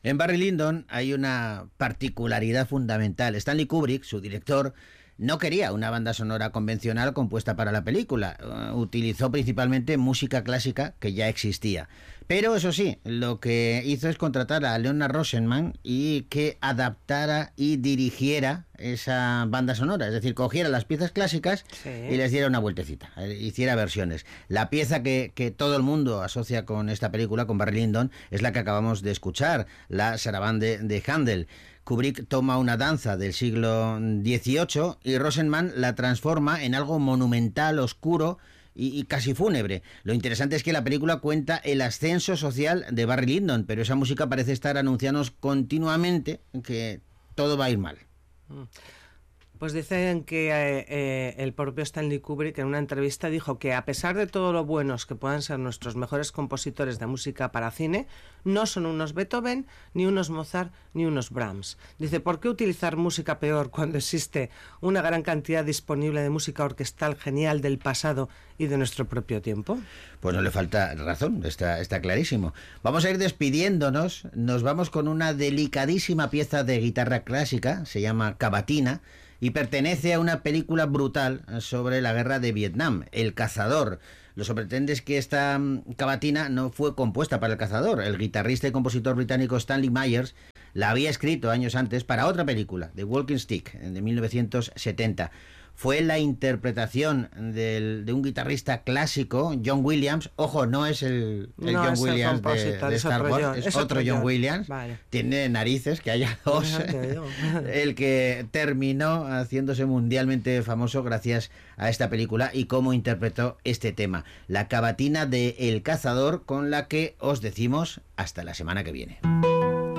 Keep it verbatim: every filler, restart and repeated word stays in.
En Barry Lyndon hay una particularidad fundamental. Stanley Kubrick, su director, no quería una banda sonora convencional compuesta para la película. Uh, utilizó principalmente música clásica que ya existía. Pero eso sí, lo que hizo es contratar a Leonard Rosenman y que adaptara y dirigiera esa banda sonora. Es decir, cogiera las piezas clásicas sí. y les diera una vueltecita, eh, hiciera versiones. La pieza que, que todo el mundo asocia con esta película, con Barry Lyndon, es la que acabamos de escuchar, la Sarabande de Händel. Kubrick toma una danza del siglo dieciocho y Rosenman la transforma en algo monumental, oscuro y, y casi fúnebre. Lo interesante es que la película cuenta el ascenso social de Barry Lyndon, pero esa música parece estar anunciándonos continuamente que todo va a ir mal. Pues dicen que eh, eh, el propio Stanley Kubrick en una entrevista dijo que a pesar de todo lo buenos que puedan ser nuestros mejores compositores de música para cine, no son unos Beethoven, ni unos Mozart, ni unos Brahms. Dice, ¿por qué utilizar música peor cuando existe una gran cantidad disponible de música orquestal genial del pasado y de nuestro propio tiempo? Pues no le falta razón, está, está clarísimo. Vamos a ir despidiéndonos, nos vamos con una delicadísima pieza de guitarra clásica, se llama Cavatina, y pertenece a una película brutal sobre la guerra de Vietnam, El Cazador. Lo sorprendente es que esta cavatina no fue compuesta para El Cazador. El guitarrista y compositor británico Stanley Myers la había escrito años antes para otra película, The Walking Stick, de mil novecientos setenta. Fue la interpretación del, de un guitarrista clásico, John Williams. Ojo, no es el, el no, John es Williams el de, de Star Wars, John, es, es otro John, John Williams. Vale. Tiene narices, que haya dos. El que terminó haciéndose mundialmente famoso gracias a esta película y cómo interpretó este tema. La cavatina de El Cazador, con la que os decimos hasta la semana que viene.